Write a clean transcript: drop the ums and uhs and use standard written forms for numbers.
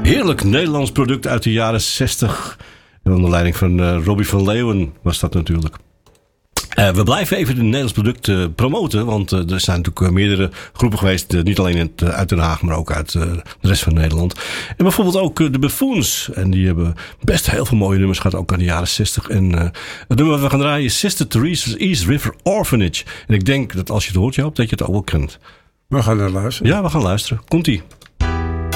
Heerlijk Nederlands product uit de jaren 60. En onder leiding van Robbie van Leeuwen was dat natuurlijk. We blijven even het Nederlands product promoten. Want er zijn natuurlijk meerdere groepen geweest. Niet alleen uit Den Haag, maar ook uit de rest van Nederland. En bijvoorbeeld ook de Buffoons. En die hebben best heel veel mooie nummers gehad. Ook aan de jaren 60. En het nummer wat we gaan draaien is Sister Theresa's East River Orphanage. En ik denk dat als je het hoort, Joop, dat je het ook wel kent. We gaan naar luisteren. Ja, we gaan luisteren. Komt-ie.